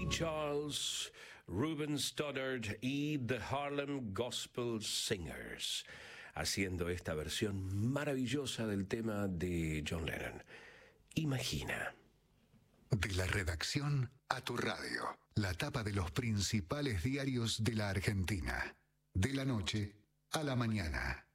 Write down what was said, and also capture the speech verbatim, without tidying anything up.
Ray Charles, Ruben Studdard y The Harlem Gospel Singers, haciendo esta versión maravillosa del tema de John Lennon. Imagina. De la redacción a tu radio, la tapa de los principales diarios de la Argentina, de la noche a la mañana.